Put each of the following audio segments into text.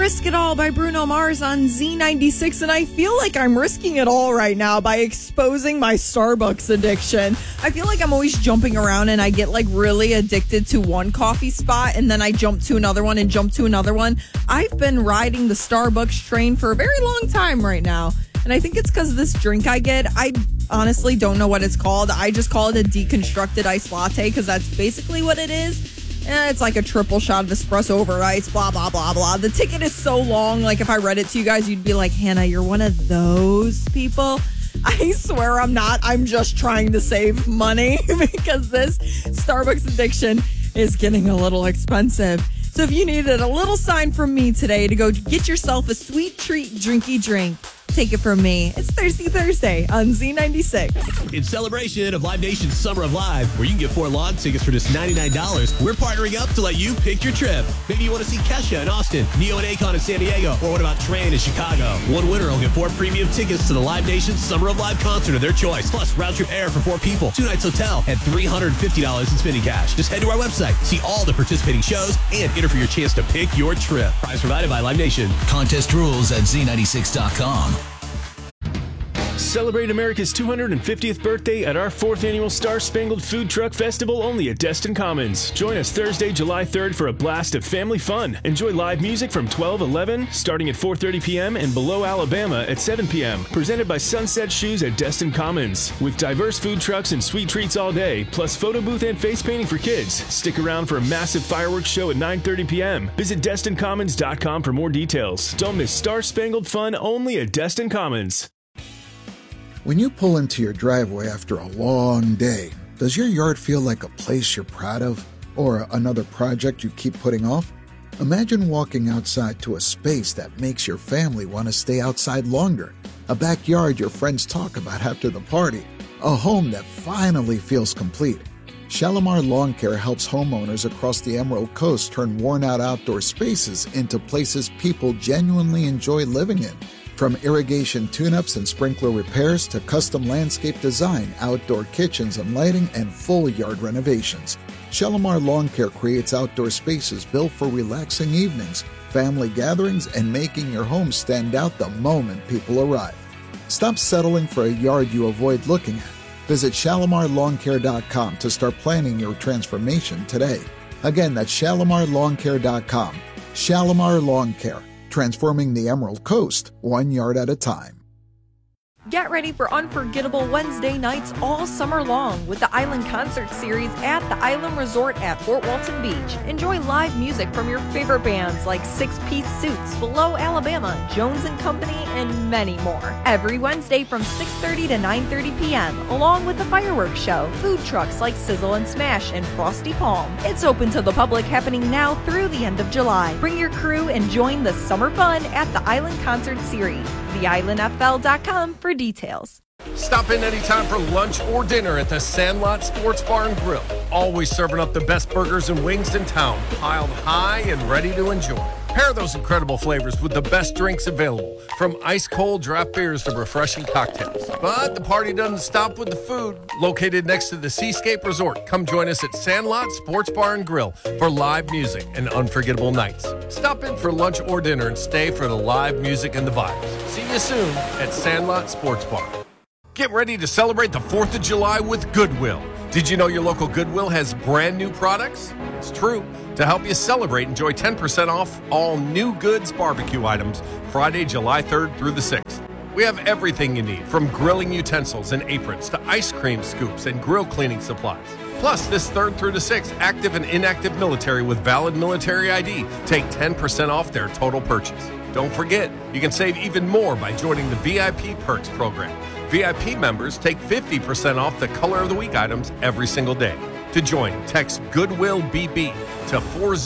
Risk It All by Bruno Mars on Z96, and I feel like I'm risking it all right now by exposing my Starbucks addiction. I feel like I'm always jumping around and I get like really addicted to one coffee spot and then I jump to another one and jump to another one. I've been riding the Starbucks train for a very long time right now, and I think it's because this drink I get, I honestly don't know what it's called. I just call it a deconstructed iced latte because that's basically what it is. It's like a triple shot of espresso over ice, blah, blah, blah, blah. The ticket is so long. Like, if I read it to you guys, you'd be like, Hannah, you're one of those people. I swear I'm not. I'm just trying to save money because this Starbucks addiction is getting a little expensive. So if you needed a little sign from me today to go get yourself a sweet treat drinky drink, take it from me. It's Thirsty Thursday on Z96. In celebration of Live Nation's Summer of Live, where you can get 4 lawn tickets for just $99, we're partnering up to let you pick your trip. Maybe you want to see Kesha in Austin, Neo and Akon in San Diego, or what about Train in Chicago? One winner will get 4 premium tickets to the Live Nation's Summer of Live concert of their choice, plus round-trip air for 4 people, 2 nights hotel, and $350 in spending cash. Just head to our website, see all the participating shows, and enter for your chance to pick your trip. Prize provided by Live Nation. Contest rules at Z96.com. Celebrate America's 250th birthday at our 4th annual Star Spangled Food Truck Festival only at Destin Commons. Join us Thursday, July 3rd for a blast of family fun. Enjoy live music from 12:11, starting at 4:30 p.m. and Below Alabama at 7 p.m. Presented by Sunset Shoes at Destin Commons. With diverse food trucks and sweet treats all day, plus photo booth and face painting for kids. Stick around for a massive fireworks show at 9:30 p.m. Visit DestinCommons.com for more details. Don't miss Star Spangled Fun only at Destin Commons. When you pull into your driveway after a long day, does your yard feel like a place you're proud of, or another project you keep putting off? Imagine walking outside to a space that makes your family want to stay outside longer, a backyard your friends talk about after the party, a home that finally feels complete. Shalimar Lawn Care helps homeowners across the Emerald Coast turn worn-out outdoor spaces into places people genuinely enjoy living in. From irrigation tune-ups and sprinkler repairs to custom landscape design, outdoor kitchens and lighting, and full yard renovations, Shalimar Lawn Care creates outdoor spaces built for relaxing evenings, family gatherings, and making your home stand out the moment people arrive. Stop settling for a yard you avoid looking at. Visit ShalimarLawnCare.com to start planning your transformation today. Again, that's ShalimarLawnCare.com. Shalimar Lawn Care. Transforming the Emerald Coast, 1 yard at a time. Get ready for unforgettable Wednesday nights all summer long with the Island Concert Series at the Island Resort at Fort Walton Beach. Enjoy live music from your favorite bands like Six Piece Suits, Below Alabama, Jones & Company, and many more. Every Wednesday from 6:30 to 9:30 p.m., along with the fireworks show, food trucks like Sizzle and Smash, and Frosty Palm. It's open to the public, happening now through the end of July. Bring your crew and join the summer fun at the Island Concert Series. TheIslandFL.com for details. Stop in anytime for lunch or dinner at the Sandlot Sports Bar and Grill. Always serving up the best burgers and wings in town, piled high and ready to enjoy. Pair those incredible flavors with the best drinks available, from ice-cold draft beers to refreshing cocktails. But the party doesn't stop with the food. Located next to the Seascape Resort, come join us at Sandlot Sports Bar and Grill for live music and unforgettable nights. Stop in for lunch or dinner and stay for the live music and the vibes. See you soon at Sandlot Sports Bar. Get ready to celebrate the 4th of July with Goodwill. Did you know your local Goodwill has brand new products? It's true. To help you celebrate, enjoy 10% off all New Goods barbecue items Friday, July 3rd through the 6th. We have everything you need, from grilling utensils and aprons to ice cream scoops and grill cleaning supplies. Plus, this 3rd through the 6th, active and inactive military with valid military ID take 10% off their total purchase. Don't forget, you can save even more by joining the VIP Perks program. VIP members take 50% off the Color of the Week items every single day. To join, text Goodwill BB to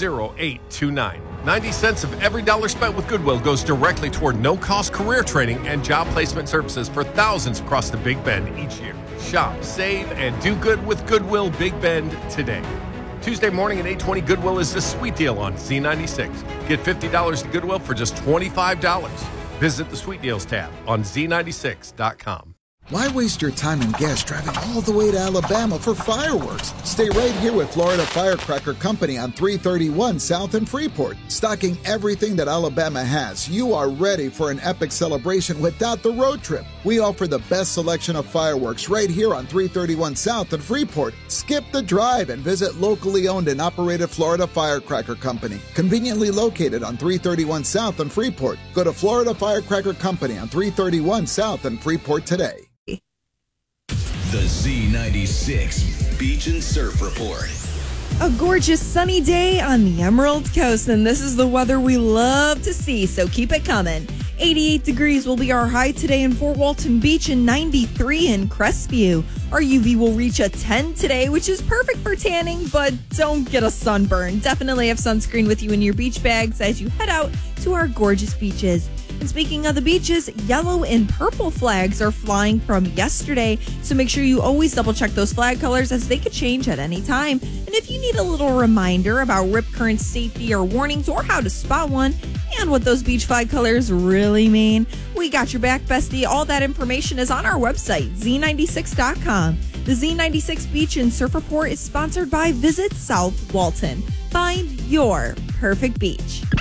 40829. 90 cents of every dollar spent with Goodwill goes directly toward no-cost career training and job placement services for thousands across the Big Bend each year. Shop, save, and do good with Goodwill Big Bend today. Tuesday morning at 8:20, Goodwill is the sweet deal on Z96. Get $50 to Goodwill for just $25. Visit the Sweet Deals tab on Z96.com. Why waste your time and gas driving all the way to Alabama for fireworks? Stay right here with Florida Firecracker Company on 331 South in Freeport. Stocking everything that Alabama has, you are ready for an epic celebration without the road trip. We offer the best selection of fireworks right here on 331 South in Freeport. Skip the drive and visit locally owned and operated Florida Firecracker Company, conveniently located on 331 South in Freeport. Go to Florida Firecracker Company on 331 South in Freeport today. The Z96 Beach and Surf Report. A gorgeous sunny day on the Emerald Coast, and this is the weather we love to see, so keep it coming. 88 degrees will be our high today in Fort Walton Beach and 93 in Crestview. Our UV will reach a 10 today, which is perfect for tanning, but don't get a sunburn. Definitely have sunscreen with you in your beach bags as you head out to our gorgeous beaches. And speaking of the beaches, yellow and purple flags are flying from yesterday, so make sure you always double check those flag colors as they could change at any time. And if you need a little reminder about rip current safety or warnings or how to spot one and what those beach flag colors really mean, we got your back, bestie. All that information is on our website, Z96.com. The Z96 Beach and Surf Report is sponsored by Visit South Walton. Find your perfect beach.